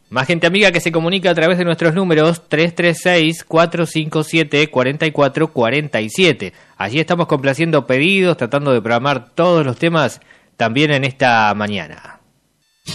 Más gente amiga que se comunica a través de nuestros números 336-457-4447. Allí estamos complaciendo pedidos, tratando de programar todos los temas también en esta mañana.